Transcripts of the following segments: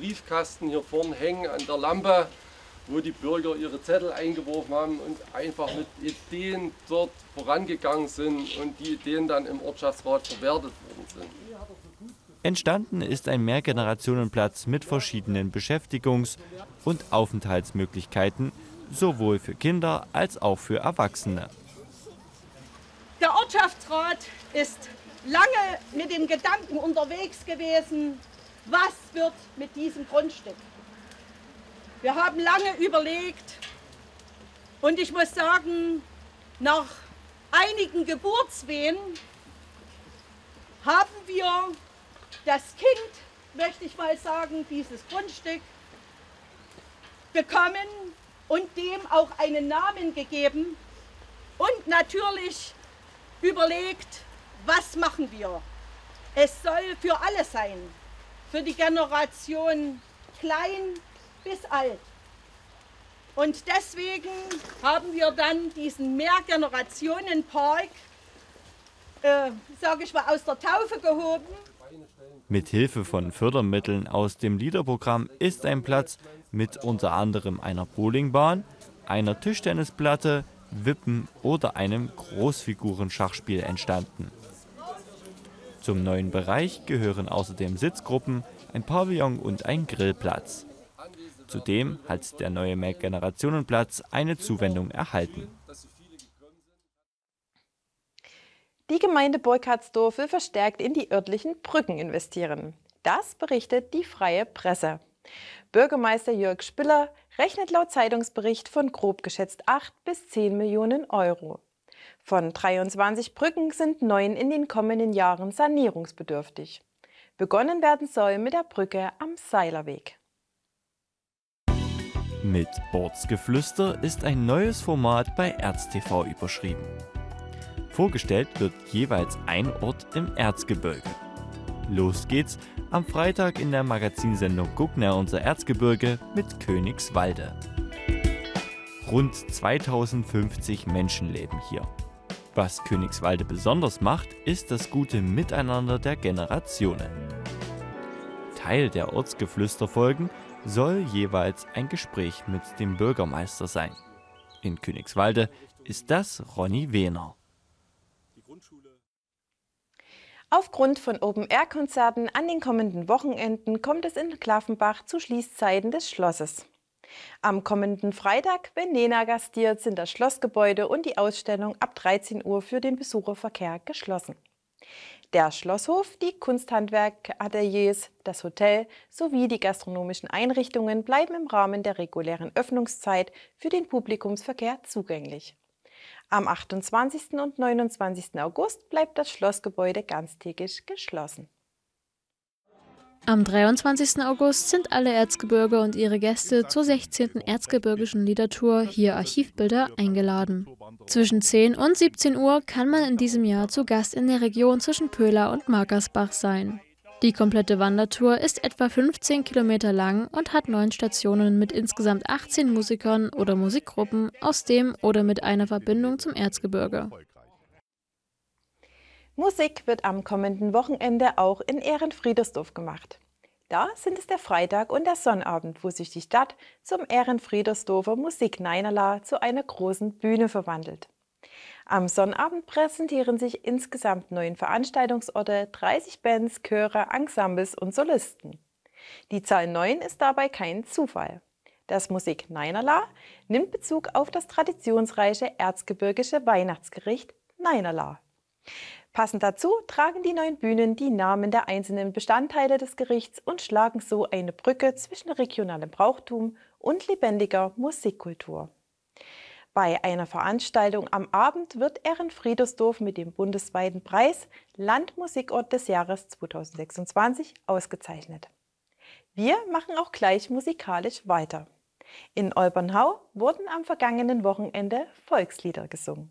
Briefkasten hier vorne hängen an der Lampe, wo die Bürger ihre Zettel eingeworfen haben und einfach mit Ideen dort vorangegangen sind und die Ideen dann im Ortschaftsrat verwertet worden sind. Entstanden ist ein Mehrgenerationenplatz mit verschiedenen Beschäftigungs- und Aufenthaltsmöglichkeiten, sowohl für Kinder als auch für Erwachsene. Der Ortschaftsrat ist lange mit dem Gedanken unterwegs gewesen, was wird mit diesem Grundstück. Wir haben lange überlegt und ich muss sagen, nach einigen Geburtswehen haben wir das Kind, möchte ich mal sagen, dieses Grundstück bekommen und dem auch einen Namen gegeben und natürlich überlegt, was machen wir. Es soll für alle sein, für die Generation klein bis alt. Und deswegen haben wir dann diesen Mehrgenerationenpark, sage ich mal, aus der Taufe gehoben. Mit Hilfe von Fördermitteln aus dem LEADER-Programm ist ein Platz mit unter anderem einer Bowlingbahn, einer Tischtennisplatte, Wippen oder einem Großfiguren-Schachspiel entstanden. Zum neuen Bereich gehören außerdem Sitzgruppen, ein Pavillon und ein Grillplatz. Zudem hat der neue Mehrgenerationenplatz eine Zuwendung erhalten. Die Gemeinde Burkhardsdorf will verstärkt in die örtlichen Brücken investieren. Das berichtet die Freie Presse. Bürgermeister Jörg Spiller rechnet laut Zeitungsbericht von grob geschätzt 8 bis 10 Millionen Euro. Von 23 Brücken sind 9 in den kommenden Jahren sanierungsbedürftig. Begonnen werden soll mit der Brücke am Seilerweg. Mit Ortsgeflüster ist ein neues Format bei ErzTV überschrieben. Vorgestellt wird jeweils ein Ort im Erzgebirge. Los geht's am Freitag in der Magazinsendung Guckner unser Erzgebirge mit Königswalde. Rund 2050 Menschen leben hier. Was Königswalde besonders macht, ist das gute Miteinander der Generationen. Teil der Ortsgeflüsterfolgen soll jeweils ein Gespräch mit dem Bürgermeister sein. In Königswalde ist das Ronny Wehner. Aufgrund von Open-Air-Konzerten an den kommenden Wochenenden kommt es in Klaffenbach zu Schließzeiten des Schlosses. Am kommenden Freitag, wenn Nena gastiert, sind das Schlossgebäude und die Ausstellung ab 13 Uhr für den Besucherverkehr geschlossen. Der Schlosshof, die Kunsthandwerkateliers, das Hotel sowie die gastronomischen Einrichtungen bleiben im Rahmen der regulären Öffnungszeit für den Publikumsverkehr zugänglich. Am 28. und 29. August bleibt das Schlossgebäude ganztägig geschlossen. Am 23. August sind alle Erzgebirge und ihre Gäste zur 16. Erzgebirgischen Liedertour hier Archivbilder eingeladen. Zwischen 10 und 17 Uhr kann man in diesem Jahr zu Gast in der Region zwischen Pöhla und Markersbach sein. Die komplette Wandertour ist etwa 15 Kilometer lang und hat 9 Stationen mit insgesamt 18 Musikern oder Musikgruppen aus dem oder mit einer Verbindung zum Erzgebirge. Musik wird am kommenden Wochenende auch in Ehrenfriedersdorf gemacht. Da sind es der Freitag und der Sonnabend, wo sich die Stadt zum Ehrenfriedersdorfer Musik-Neinerla zu einer großen Bühne verwandelt. Am Sonnabend präsentieren sich insgesamt 9 Veranstaltungsorte, 30 Bands, Chöre, Ensembles und Solisten. Die Zahl 9 ist dabei kein Zufall. Das Musik-Neinerla nimmt Bezug auf das traditionsreiche erzgebirgische Weihnachtsgericht Neinerla. Passend dazu tragen die 9 Bühnen die Namen der einzelnen Bestandteile des Gerichts und schlagen so eine Brücke zwischen regionalem Brauchtum und lebendiger Musikkultur. Bei einer Veranstaltung am Abend wird Ehrenfriedersdorf mit dem bundesweiten Preis Landmusikort des Jahres 2026 ausgezeichnet. Wir machen auch gleich musikalisch weiter. In Olbernhau wurden am vergangenen Wochenende Volkslieder gesungen.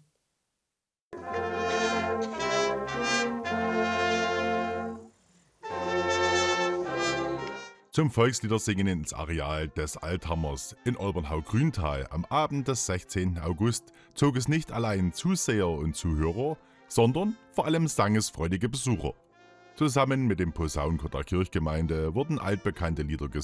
Zum Volksliedersingen ins Areal des Althammers in Olbernhau-Grüntal am Abend des 16. August zog es nicht allein Zuseher und Zuhörer, sondern vor allem sangesfreudige Besucher. Zusammen mit dem Posaunenchor der Kirchgemeinde wurden altbekannte Lieder gesungen.